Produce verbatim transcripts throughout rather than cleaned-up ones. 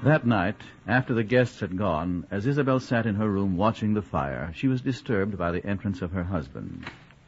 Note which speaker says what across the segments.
Speaker 1: That night, after the guests had gone, as Isabel sat in her room watching the fire, she was disturbed by the entrance of her husband.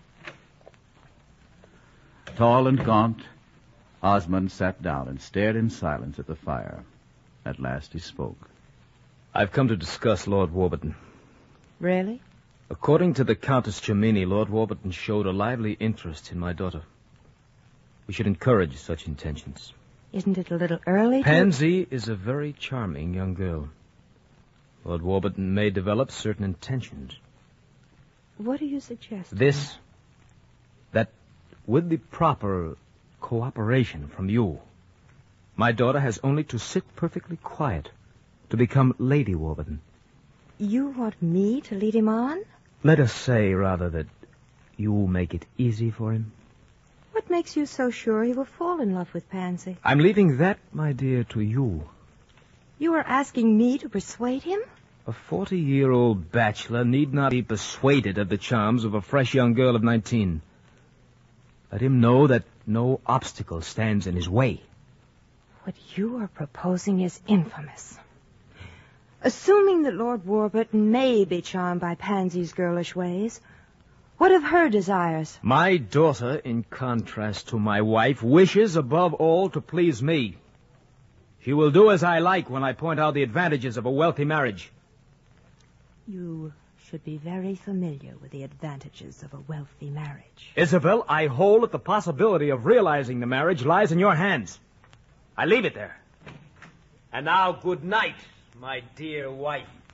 Speaker 1: Tall and gaunt, Osmond sat down and stared in silence at the fire. At last he spoke.
Speaker 2: I've come to discuss Lord Warburton.
Speaker 3: Really?
Speaker 2: According to the Countess Germini, Lord Warburton showed a lively interest in my daughter. We should encourage such intentions.
Speaker 3: Isn't it a little early to...
Speaker 2: Pansy is a very charming young girl. Lord Warburton may develop certain intentions.
Speaker 3: What do you suggest?
Speaker 2: This, that with the proper cooperation from you, my daughter has only to sit perfectly quiet to become Lady Warburton.
Speaker 3: You want me to lead him on?
Speaker 2: Let us say, rather, that you make it easy for him.
Speaker 3: What makes you so sure he will fall in love with Pansy?
Speaker 2: I'm leaving that, my dear, to you.
Speaker 3: You are asking me to persuade him?
Speaker 2: A forty-year-old bachelor need not be persuaded of the charms of a fresh young girl of nineteen. Let him know that no obstacle stands in his way.
Speaker 3: What you are proposing is infamous. Assuming that Lord Warburton may be charmed by Pansy's girlish ways, what of her desires?
Speaker 2: My daughter, in contrast to my wife, wishes above all to please me. She will do as I like when I point out the advantages of a wealthy marriage.
Speaker 3: You should be very familiar with the advantages of a wealthy marriage.
Speaker 2: Isabel, I hold that the possibility of realizing the marriage lies in your hands. I leave it there. And now, good night, my dear wife.